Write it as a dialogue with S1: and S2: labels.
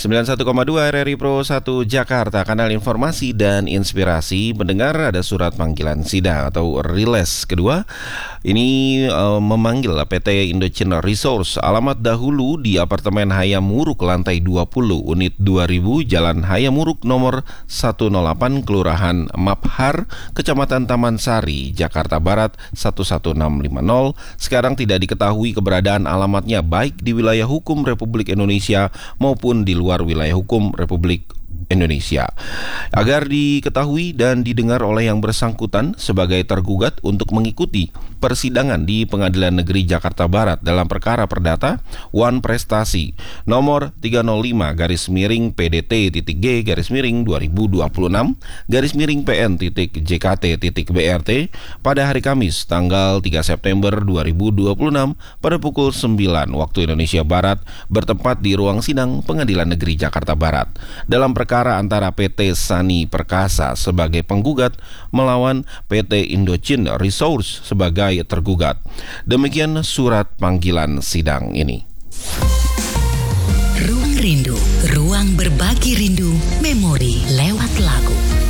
S1: 91,2 RRI Pro 1 Jakarta, kanal informasi dan inspirasi. Mendengar ada surat panggilan sidang atau riles kedua. Ini memanggil PT Indochina Resource, alamat dahulu di apartemen Hayamuruk lantai 20, unit 2000, Jalan Hayamuruk nomor 108, Kelurahan Maphar, Kecamatan Taman Sari, Jakarta Barat 11650. Sekarang tidak diketahui keberadaan alamatnya baik di wilayah hukum Republik Indonesia maupun di luar wilayah hukum Republik Indonesia. Agar diketahui dan didengar oleh yang bersangkutan sebagai tergugat untuk mengikuti persidangan di Pengadilan Negeri Jakarta Barat dalam perkara perdata Wan Prestasi nomor 305-2026-PN-JKT-BRT pada hari Kamis tanggal 3 September 2026 pada pukul 9 waktu Indonesia Barat, bertempat di ruang sidang Pengadilan Negeri Jakarta Barat dalam perkara antara PT Sani Perkasa sebagai penggugat melawan PT Indochina Resource sebagai tergugat. Demikian surat panggilan sidang ini.
S2: Ruang Rindu, ruang berbagi rindu, memori lewat lagu.